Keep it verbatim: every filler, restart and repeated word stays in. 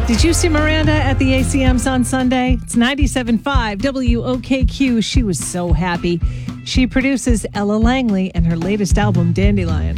Did you see Miranda at the A C Ms on Sunday? It's ninety-seven point five W O K Q. She was so happy. She produces Ella Langley and her latest album, Dandelion.